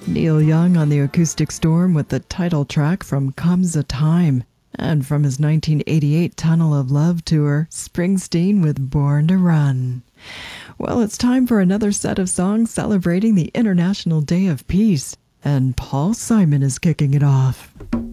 Neil Young on the Acoustic Storm with the title track from Comes a Time. And from his 1988 Tunnel of Love tour, Springsteen with Born to Run. Well, it's time for another set of songs celebrating the International Day of Peace. And Paul Simon is kicking it off.